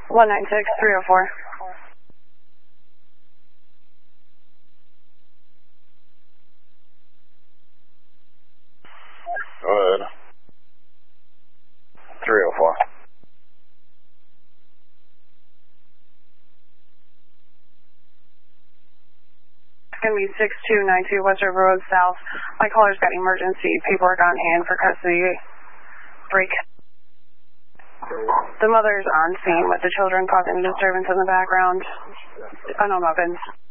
196-304. Go ahead. 304. It's going to be 6292 West River Road South. My caller's got emergency paperwork on hand for custody break. The mother's on scene with the children causing disturbance in the background. Unknown weapons.